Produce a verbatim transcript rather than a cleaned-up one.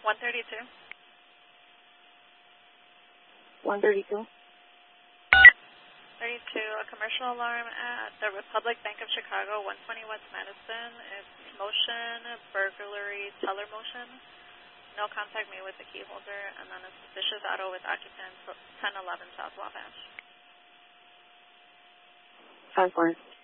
one thirty-two. one thirty-two. thirty-two, a commercial alarm at the Republic Bank of Chicago, one twenty West Madison. It's motion, burglary, teller motion. No contact made with the key holder, and then a suspicious auto with occupant ten eleven South Wabash. five four.